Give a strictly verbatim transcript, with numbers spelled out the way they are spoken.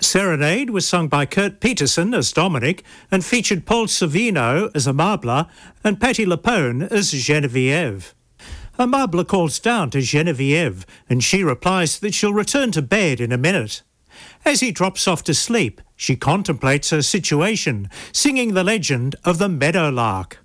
Serenade was sung by Kurt Peterson as Dominic and featured Paul Savino as Amable and Patti LuPone as Genevieve. Amable calls down to Genevieve and she replies that she'll return to bed in a minute. As he drops off to sleep, she contemplates her situation, singing the legend of the meadowlark.